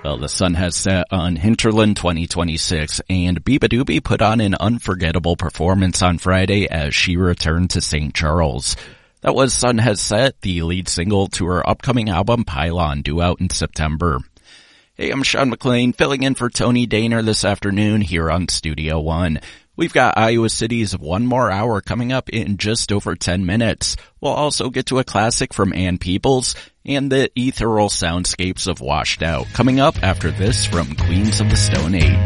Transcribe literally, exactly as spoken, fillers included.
Well, the sun has set on Hinterland twenty twenty-six, and Biba Doobie put on an unforgettable performance on Friday as she returned to Saint Charles. That was Sun Has Set, the lead single to her upcoming album Pylon, due out in September. Hey, I'm Sean McLean, filling in for Tony Daner this afternoon here on Studio One. We've got Iowa City's One More Hour coming up in just over ten minutes. We'll also get to a classic from Ann Peebles and the ethereal soundscapes of Washed Out coming up after this from Queens of the Stone Age.